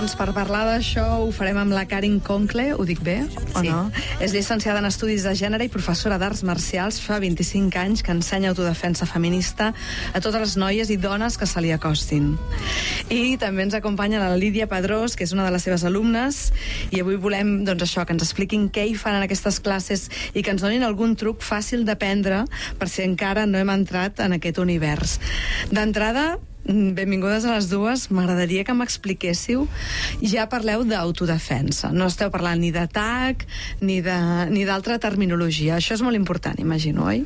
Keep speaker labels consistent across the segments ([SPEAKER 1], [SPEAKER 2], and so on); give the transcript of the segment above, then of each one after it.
[SPEAKER 1] Per parlar d'això ho farem amb la Karin Conkle, ho dic bé o no? És llicenciada en Estudis de Gènere i professora d'Arts Marcials. Fa 25 anys que ensenya autodefensa feminista a totes les noies i dones que se li acostin. I també ens acompanya la Lídia Pedrós, que és una de les seves alumnes, i avui volem, doncs això, que ens expliquin què hi fan en aquestes classes i que ens donin algun truc fàcil d'aprendre per si encara no hem entrat en aquest univers. D'entrada, benvingudes a les dues. M'agradaria que m'expliquéssiu. Ja parleu d'autodefensa, no esteu parlant ni d'atac ni d'altra terminologia. Això és molt important, imagino, oi?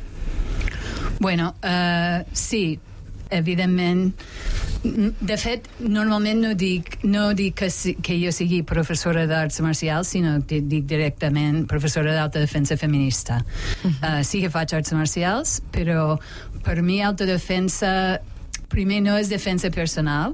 [SPEAKER 2] Bueno, sí, evidentment. De fet, normalment no dic que jo sigui professora d'arts marcials, sinó que dic directament professora d'autodefensa feminista. Sí que faig arts marcials, però per mi autodefensa primer no és defensa personal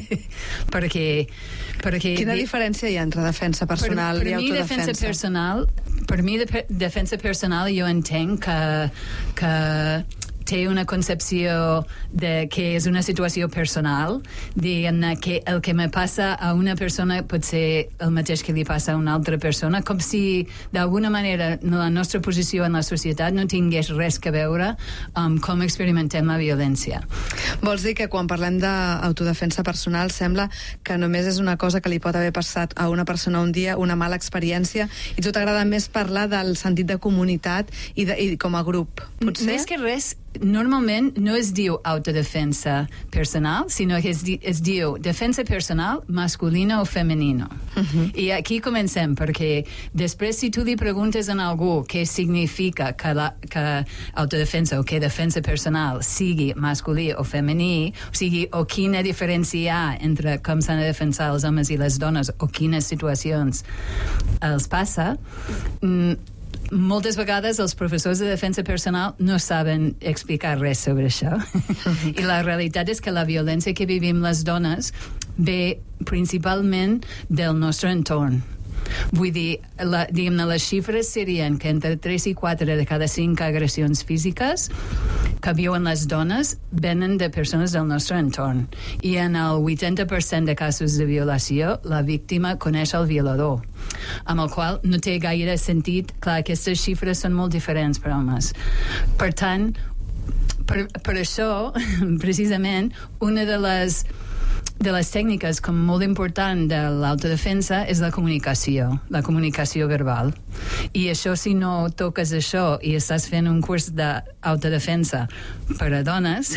[SPEAKER 2] perquè
[SPEAKER 1] quina diferència hi ha entre defensa personal i autodefensa?
[SPEAKER 2] Per mi defensa personal jo entenc que té una concepció de que és una situació personal, diguem-ne que el que me passa a una persona pot ser el mateix que li passa a una altra persona, com si d'alguna manera la nostra posició en la societat no tingués res que veure amb com experimentem la violència.
[SPEAKER 1] Vols dir que quan parlem d'autodefensa personal sembla que només és una cosa que li pot haver passat a una persona un dia, una mala experiència, i tu t'agrada més parlar del sentit de comunitat i com a grup, potser?
[SPEAKER 2] Més que res, normalment no es diu autodefensa personal, sinó que es diu defensa personal masculina o femenino. I aquí comencem, perquè després si tu li preguntes a algú què significa que autodefensa o que defensa personal sigui masculí o femení, o quina diferència hi ha entre com s'han de defensar els homes i les dones o quines situacions els passa, moltes vegades els professors de defensa personal no saben explicar res sobre això. I la realitat és que la violència que vivim les dones ve principalment del nostre entorn. Vull dir, diguem-ne, les xifres serien que entre 3 i 4 de cada 5 agressions físiques que viuen les dones venen de persones del nostre entorn. I en el 80% de casos de violació, la víctima coneix el violador, amb el qual no té gaire sentit. Clar, aquestes xifres són molt diferents per homes. Per tant, per això, precisament, una de les tècniques com molt important de l'autodefensa és la comunicació verbal. I això, si no toques això i estàs fent un curs d'autodefensa per a dones,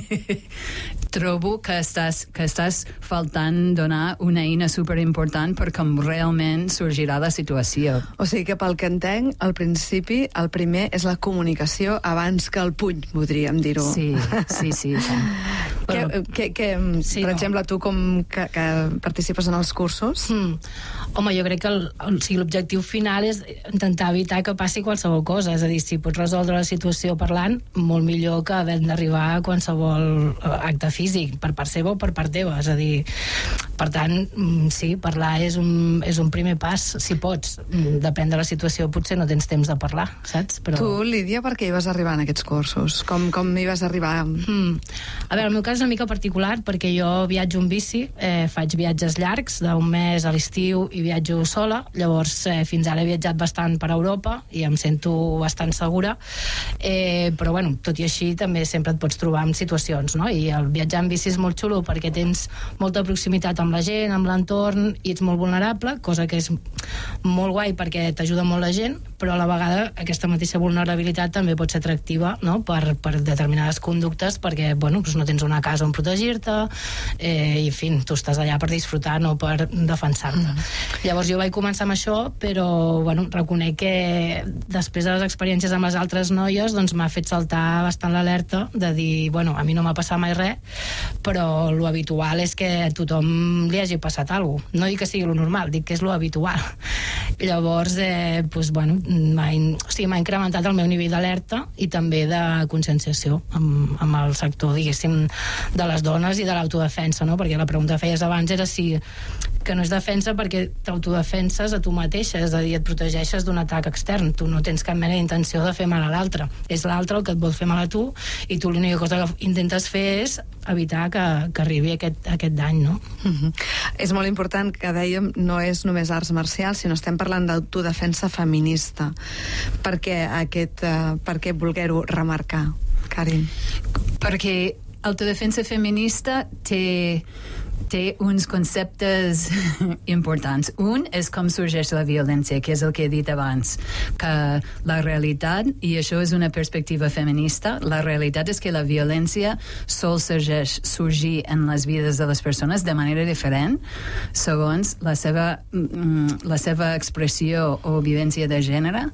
[SPEAKER 2] trobo que estàs faltant donar una eina superimportant per com realment sorgirà la situació.
[SPEAKER 1] O sigui que pel que entenc, al principi, el primer és la comunicació abans que el puny, podríem dir-ho.
[SPEAKER 2] Sí.
[SPEAKER 1] Per exemple, tu com que participes en els cursos?
[SPEAKER 3] Home, jo crec que l'objectiu final és intentar evitar que passi qualsevol cosa. És a dir, si pots resoldre la situació parlant, molt millor que haver d'arribar a qualsevol acte físic, per part seva o per part teva. És a dir, per tant, sí, parlar és un primer pas, si pots. Depèn de la situació, potser no tens temps de parlar, saps? Però...
[SPEAKER 1] Tu, Lídia, per què hi vas arribar en aquests cursos? Com hi vas arribar?
[SPEAKER 3] A veure, el meu cas és una mica particular perquè jo viatjo en bici, faig viatges llargs d'un mes a l'estiu i viatjo sola. Llavors fins ara he viatjat bastant per Europa i em sento bastant segura, però bueno, tot i així també sempre et pots trobar en situacions, no? I el viatjar en bici és molt xulo perquè tens molta proximitat amb la gent, amb l'entorn, i ets molt vulnerable, cosa que és molt guai perquè t'ajuda molt la gent, però a la vegada aquesta mateixa vulnerabilitat també pot ser atractiva, no? per determinades conductes, perquè bueno, doncs no tens una casa on protegir-te, i en fi, tu estàs allà per disfrutar, no per defensar-te. Llavors jo vaig començar amb això, però bueno, reconec que després de les experiències amb les altres noies doncs m'ha fet saltar bastant l'alerta de dir, bueno, a mi no m'ha passat mai res, però lo habitual és que a tothom li hagi passat alguna cosa. No dic que sigui lo normal, dic que és lo habitual. Llavors, doncs, bueno, m'ha incrementat el meu nivell d'alerta i també de conscienciació amb el sector, diguéssim, de les dones i de l'autodefensa, no? Perquè la pregunta que feies abans era si que no és defensa perquè t'autodefenses a tu mateixa, és a dir, et protegeixes d'un atac extern, tu no tens cap mena d'intenció de fer mal a l'altre, és l'altre el que et vol fer mal a tu i tu l'única cosa que intentes fer és evitar que arribi aquest dany, no?
[SPEAKER 1] És molt important que dèiem, no és només arts marcials, sinó estem parlant d'autodefensa feminista. Per què voler-ho remarcar, Karin?
[SPEAKER 2] Perquè autodefensa feminista té uns conceptes importants. Un és com sorgeix la violència, que és el que he dit abans, que la realitat, i això és una perspectiva feminista, la realitat és que la violència sol sorgir en les vides de les persones de manera diferent segons la seva expressió o vivència de gènere,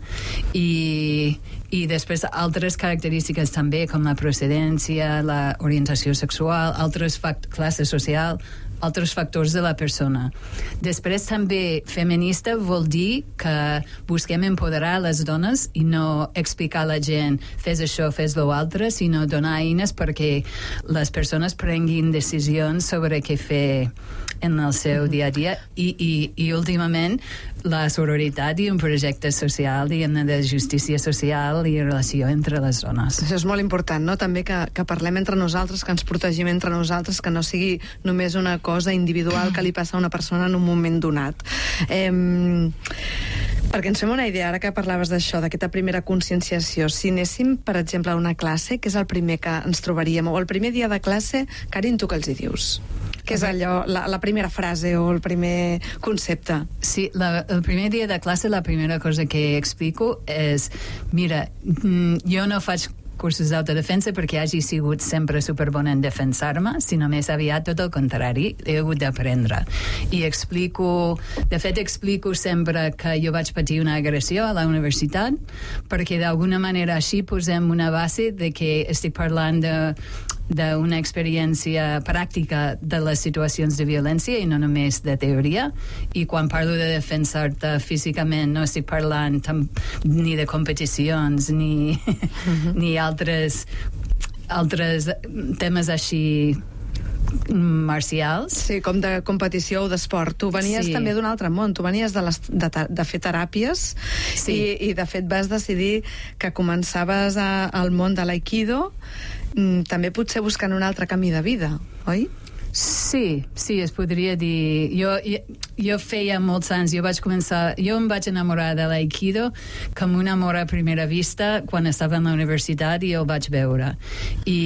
[SPEAKER 2] i després altres característiques també, com la procedència, la orientació sexual, altres classe social, altres factors de la persona. Després també feminista vol dir que busquem empoderar les dones i no explicar a la gent fes això, fes l'altre, sinó donar eines perquè les persones prenguin decisions sobre què fer en el seu dia a dia i últimament la sororitat i un projecte social, diguem-ne, de justícia social i relació entre les dones.
[SPEAKER 1] Això és molt important, no? També que parlem entre nosaltres, que ens protegim entre nosaltres, que no sigui només una cosa individual que li passa a una persona en un moment donat. Perquè ens fem una idea, ara que parlaves d'això, d'aquesta primera conscienciació, si anéssim, per exemple, a una classe, què és el primer que ens trobaríem? O el primer dia de classe, Karin, tu què els hi dius? Què és allò, la primera frase o el primer concepte?
[SPEAKER 2] Sí, el primer dia de classe la primera cosa que explico és, mira, jo no faig cursos d'autodefensa perquè hagi sigut sempre superbona en defensar-me, sinó més aviat tot el contrari, he hagut d'aprendre. I explico sempre que jo vaig patir una agressió a la universitat, perquè d'alguna manera així posem una base de que estic parlant d'una experiència pràctica de les situacions de violència i no només de teoria, i quan parlo de defensar-te físicament no estic parlant ni de competicions ni altres temes així marcials.
[SPEAKER 1] Sí, com de competició o d'esport. Tu venies també d'un altre món, tu venies de fer teràpies i de fet vas decidir que començaves al món de l'aikido, també potser buscant un altre camí de vida, oi?
[SPEAKER 2] Sí, es podria dir. Jo feia molts anys, jo em vaig enamorar de l'aikido com un amor a primera vista quan estava en la universitat i el vaig veure.